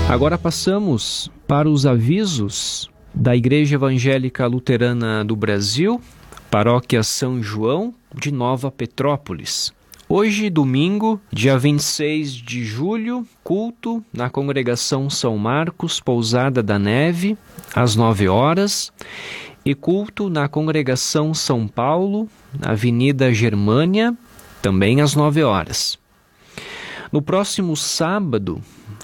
Agora passamos para os avisos da Igreja Evangélica Luterana do Brasil, Paróquia São João de Nova Petrópolis. Hoje, domingo, dia 26 de julho, culto na Congregação São Marcos, Pousada da Neve, às 9 horas, e culto na Congregação São Paulo, Avenida Germânia, também às 9 horas. No próximo sábado,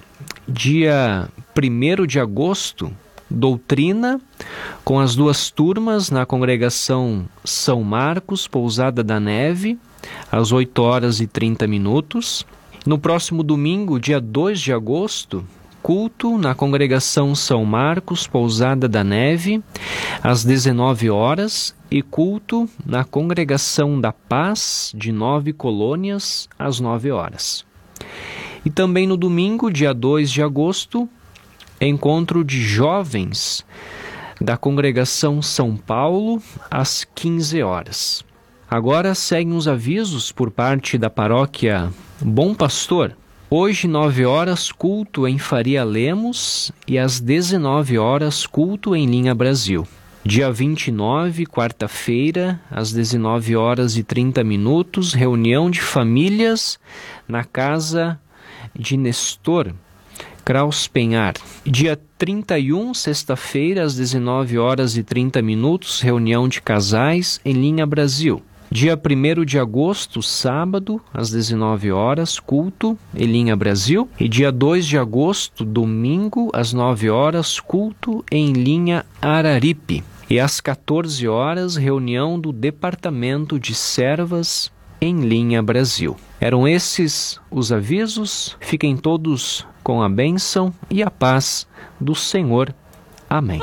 dia 1º de agosto, doutrina, com as duas turmas na Congregação São Marcos, Pousada da Neve, às 8 horas e 30 minutos. No próximo domingo, dia 2 de agosto, culto na Congregação São Marcos, Pousada da Neve, às 19 horas, e culto na Congregação da Paz de 9 Colônias, às 9 horas. E também no domingo, dia 2 de agosto, encontro de jovens da Congregação São Paulo, às 15 horas. Agora seguem os avisos por parte da Paróquia Bom Pastor. Hoje, 9 horas, culto em Faria Lemos, e às 19 horas, culto em Linha Brasil. Dia 29, quarta-feira, às 19 horas e 30 minutos, reunião de famílias na casa de Nestor Kraus Penhar. Dia 31, sexta-feira, às 19 horas e 30 minutos, reunião de casais em Linha Brasil. Dia 1º de agosto, sábado, às 19 horas, culto em Linha Brasil. E dia 2 de agosto, domingo, às 9 horas, culto em Linha Araripe. E às 14 horas, reunião do Departamento de Servas em Linha Brasil. Eram esses os avisos. Fiquem todos com a bênção e a paz do Senhor. Amém.